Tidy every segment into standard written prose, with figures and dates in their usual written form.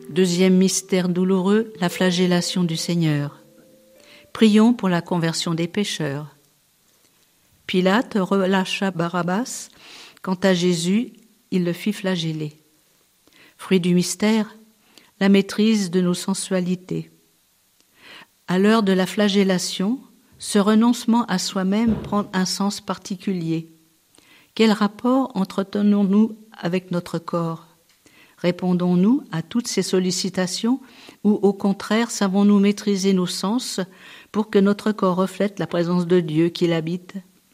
Deuxième mystère douloureux, la flagellation du Seigneur. Prions pour la conversion des pécheurs. Pilate relâcha Barabbas. Quant à Jésus, il le fit flageller. Fruit du mystère, la maîtrise de nos sensualités. À l'heure de la flagellation, ce renoncement à soi-même prend un sens particulier. Quel rapport entretenons-nous avec notre corps ? Répondons-nous à toutes ces sollicitations ou au contraire savons-nous maîtriser nos sens pour que notre corps reflète la présence de Dieu qui l'habite ?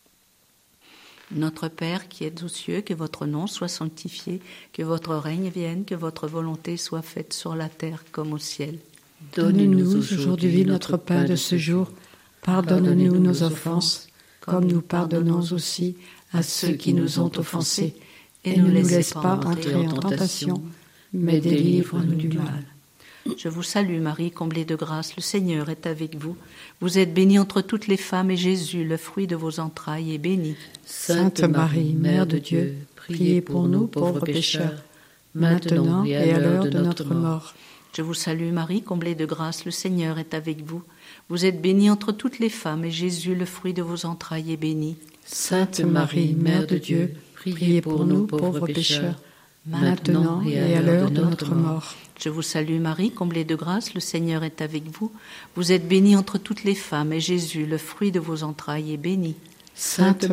Notre Père qui êtes aux cieux, que votre nom soit sanctifié, que votre règne vienne, que votre volonté soit faite sur la terre comme au ciel. Donne-nous aujourd'hui notre pain de ce jour. Pardonne-nous nos offenses, comme nous pardonnons aussi à ceux qui nous ont offensés. Et ne nous laisse pas entrer en tentation, mais délivre-nous du mal. Je vous salue Marie, comblée de grâce, le Seigneur est avec vous. Vous êtes bénie entre toutes les femmes et Jésus, le fruit de vos entrailles, est béni. Sainte Marie, Mère de Dieu, priez pour nous pauvres pécheurs, maintenant et à l'heure de notre mort. Je vous salue Marie, comblée de grâce, le Seigneur est avec vous. Vous êtes bénie entre toutes les femmes et Jésus, le fruit de vos entrailles, est béni. Sainte Marie, Mère de Dieu, priez pour nous pauvres pécheurs, maintenant et à l'heure de notre mort. Je vous salue Marie, comblée de grâce, le Seigneur est avec vous. Vous êtes bénie entre toutes les femmes et Jésus, le fruit de vos entrailles, est béni. Sainte